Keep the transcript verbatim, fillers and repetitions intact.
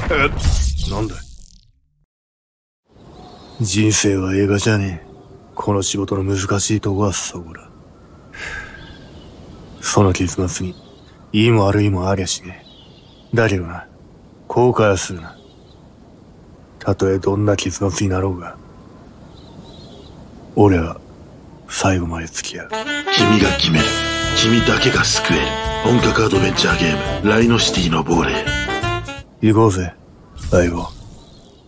え、なんだ。人生は映画じゃねえ。この仕事の難しいとこはそこだ。その結末にいいも悪いもありゃしねえ。だけどな、後悔はするな。たとえどんな結末になろうが、俺は最後まで付き合う。 君が決める。君だけが救える。本格アドベンチャーゲーム、ライノシティの亡霊。 行こうぜ、相棒。